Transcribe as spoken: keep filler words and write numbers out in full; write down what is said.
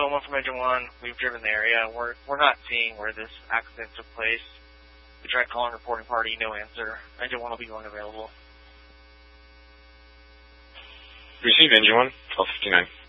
Tacoma from Engine One. We've driven the area. We're we're not seeing where this accident took place. We tried calling reporting party, no answer. Engine One will be going available. Receive Engine One, twelve fifty-nine.